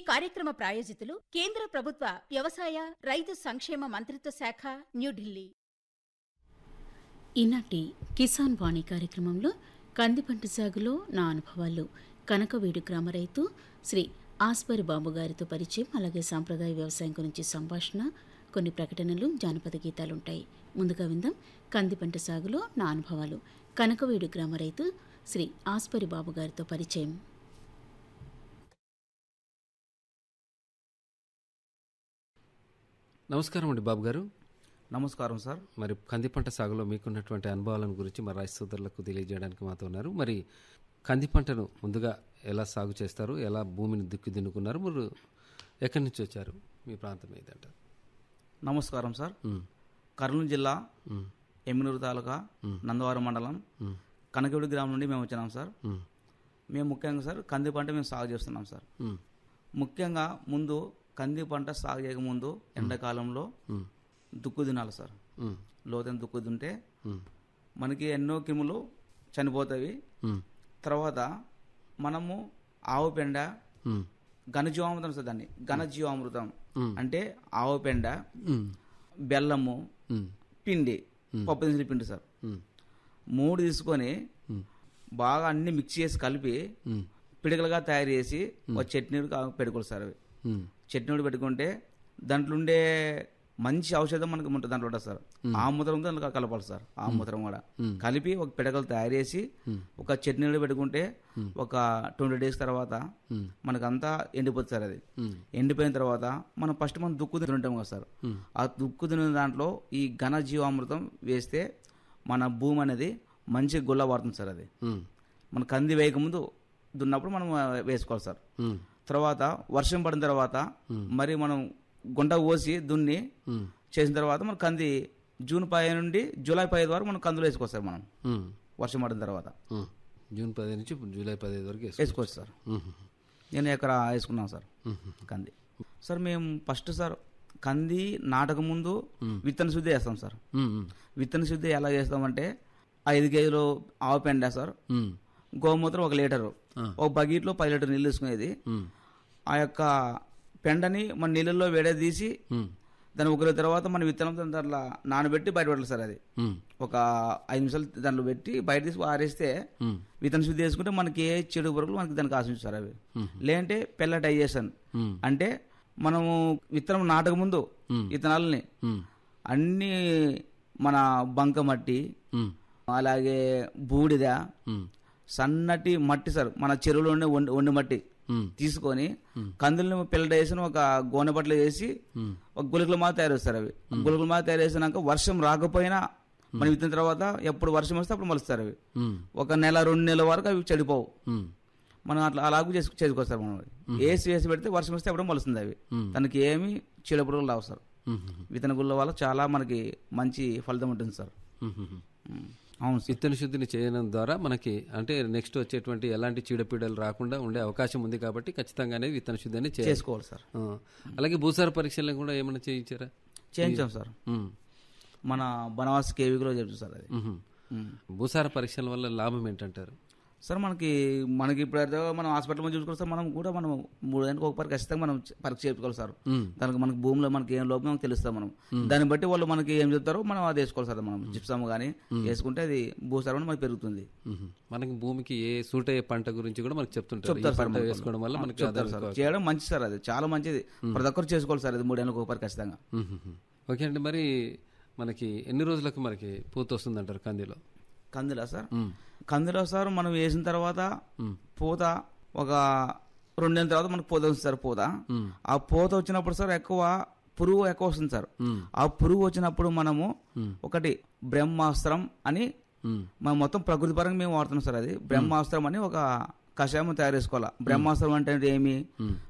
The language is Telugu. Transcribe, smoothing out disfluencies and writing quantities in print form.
కార్యక్రమ ప్రాయోజితులు కేంద్ర ప్రభుత్వ వ్యవసాయ రైతు సంక్షేమ మంత్రిత్వ శాఖ, న్యూఢిల్లీ. ఈనాటి కిసాన్ వాణి కార్యక్రమంలో కందిపంట సాగులో నా అనుభవాలు, కనకవీడు గ్రామ రైతు శ్రీ ఆస్పరి బాబు గారితో పరిచయం, అలాగే సాంప్రదాయ వ్యవసాయం గురించి సంభాషణ, కొన్ని ప్రకటనలు, జానపద గీతాలుంటాయి. ముందుగా విందాం కందిపంట సాగులో నా అనుభవాలు, కనకవీడు గ్రామ రైతు శ్రీ ఆస్పరి బాబు గారితో పరిచయం. నమస్కారం అండి బాబు గారు. నమస్కారం సార్. మరి కంది పంట సాగులో మీకున్నటువంటి అనుభవాలను గురించి మరి రైతు సోదరులకు తెలియజేయడానికి మాతో ఉన్నారు. మరి కంది పంటను ముందుగా ఎలా సాగు చేస్తారు, ఎలా భూమిని దున్నుకున్నారు, మీరు ఎక్కడి నుంచి వచ్చారు, మీ ప్రాంతం ఏదంటారు? నమస్కారం సార్. కర్నూలు జిల్లా ఎమ్మినూరు తాలూకా నందవారం మండలం కనకవీడు గ్రామం నుండి మేము వచ్చినాం సార్. మేము ముఖ్యంగా సార్ కంది పంట మేము సాగు చేస్తున్నాం సార్. ముఖ్యంగా ముందు కంది పంట సాగు చేయకముందు ఎండాకాలంలో దుక్కు దున్నాలి సార్. లోతైన దుక్కు దున్నితే మనకి ఎన్నో క్రిములు చనిపోతాయి. తర్వాత మనము ఆవు పెండ, ఘనజీవామృతం సార్, దాన్ని ఘనజీవామృతం అంటే ఆవు పెండ, బెల్లము, పిండి, పప్పు దినుసుల పిండి సార్, 3 తీసుకొని బాగా అన్ని మిక్స్ చేసి కలిపి పిడకలుగా తయారు చేసి ఒక చట్నీ పెట్టుకోవాలి సార్. అవి చట్నీ పెట్టుకుంటే దాంట్లో ఉండే మంచి ఔషధం మనకి ఉంటుంది దాంట్లో ఉంటుంది సార్. ఆముద్రం దాంట్లో కలపాలి సార్. ఆముద్రం కూడా కలిపి ఒక పిడకలు తయారు చేసి ఒక చట్నీలో పెట్టుకుంటే ఒక 20 days తర్వాత మనకంతా ఎండిపోతుంది సార్. అది ఎండిపోయిన తర్వాత మనం ఫస్ట్ దుక్కు తింటాం కదా సార్. ఆ దుక్కు తిన్న దాంట్లో ఈ ఘన జీవామృతం వేస్తే మన భూమి అనేది మంచి గుల్ల పడుతుంది సార్. అది మన కంది వేయకముందు దున్నప్పుడు మనం వేసుకోవాలి సార్. తర్వాత వర్షం పడిన తర్వాత మరి మనం గుంట కోసి దున్ని చేసిన తర్వాత మన కంది జూన్ 10 నుండి జూలై 15 వరకు మనం కందులు వేసుకోవచ్చు సార్. మనం వర్షం పడిన తర్వాత జూన్ 10 నుంచి జూలై 15 వరకు వేసుకోవచ్చు సార్. నేను ఎకరా వేసుకున్నాను సార్ కంది. సార్ మేము ఫస్ట్ సార్ కంది నాటక ముందు విత్తన శుద్ధి చేస్తాం సార్. విత్తన శుద్ధి ఎలా చేస్తామంటే 5 kg ఆవు పెండ సార్, గోమూత్రం 1 లీటరు, ఒక బకెట్లో 10 లీటర్ నీళ్ళు తీసుకునేది. ఆ యొక్క పెండని మన నీళ్ళల్లో వేడే తీసి దాన్ని ఒకరి తర్వాత మన విత్తనం దాంట్లో నానబెట్టి బయట పెట్టాలి సార్. అది ఒక 5 నిమిషాలు దాంట్లో పెట్టి బయట తీసి ఆరేస్తే విత్తన శుద్ధి చేసుకుంటే మనకి ఏ చెడు పురుగులు మనకి దానికి ఆశించు సార్. అవి లేదంటే పెల్లటైజేషన్ అంటే మనము విత్తనం నాటక ముందు విత్తనాలని అన్ని మన బంక మట్టి, అలాగే బూడిద, సన్నటి మట్టి సార్, మన చెరువులో ఉండే వండి మట్టి తీసుకొని కందులను పిల్లటేసి ఒక గోనె బట్టలు వేసి ఒక గుళికల మాత తయారు చేస్తారు. అవి గుళికల మాత తయారు చేసినాక వర్షం రాకపోయినా మనం విత్తిన తర్వాత ఎప్పుడు వర్షం వస్తే అప్పుడు మలుస్తారు. అవి ఒక 1-2 నెలల వరకు అవి చెడిపోవు. మనం అట్లా అలాగూ చేసుకోవచ్చు మనం. వేసి పెడితే వర్షం వస్తే అప్పుడు మలుస్తుంది. అవి దానికి ఏమి చీడపురుగులు రావు సార్. విత్తన గుళ్ళ వల్ల చాలా మనకి మంచి ఫలితం ఉంటుంది సార్. అవును, విత్తన శుద్ధిని చేయడం ద్వారా మనకి అంటే నెక్స్ట్ వచ్చేటువంటి ఎలాంటి చీడపీడలు రాకుండా ఉండే అవకాశం ఉంది కాబట్టి ఖచ్చితంగానే విత్తన శుద్ధిని చేసుకోవాలి సార్. అలాగే భూసార పరీక్షలను కూడా ఏమైనా చేయించారా? చేయించాం సార్. మన బనవాస్ కేవీలో చెప్తాం సార్. అది భూసార పరీక్షల వల్ల లాభం ఏంటంటారు సార్? మనకి ఇప్పుడు మనం హాస్పిటల్ మీద చూసుకోవాలి సార్. మనం కూడా మనం 3 గంటలకు ఒకసారి ఖచ్చితంగా మనం పరీక్ష చేసుకోవాలి సార్. దానికి మనకి భూమిలో మనకి ఏం లోపం తెలుస్తాం. మనం దాన్ని బట్టి వాళ్ళు మనకి ఏం చెప్తారో మనం అది వేసుకోవాలి సార్. మనం జిప్సమ్ కానీ వేసుకుంటే అది భూసారం మనకి పెరుగుతుంది. మనకి భూమికి ఏ సూట్ అయ్యే పంట గురించి కూడా మనకి చెప్తారు. వేసుకోవడం వల్ల మనకి చేయడం మంచి సార్. అది చాలా మంచిది. ప్రతి ఒక్కరు చేసుకోవాలి సార్. అది 3 గంటలకు ఒకసారి ఖచ్చితంగా. ఓకే అండి. మరి మనకి ఎన్ని రోజులకు మనకి పూత వస్తుంది అంటారు కందిలో? కందిలో సార్ మనం వేసిన తర్వాత పూత ఒక 2 నెలల తర్వాత మనకు పూత వస్తుంది సార్. పూత ఆ పూత వచ్చినప్పుడు సార్ పురుగు ఎక్కువ వస్తుంది సార్. ఆ పురుగు వచ్చినప్పుడు మనము ఒకటి బ్రహ్మాస్త్రం అని మనం మొత్తం ప్రకృతి పరంగా మేము వాడుతున్నాం సార్. అది బ్రహ్మాస్త్రం అని ఒక కషాయం తయారు చేసుకోవాలి. బ్రహ్మాస్త్రం అంటే ఏమి,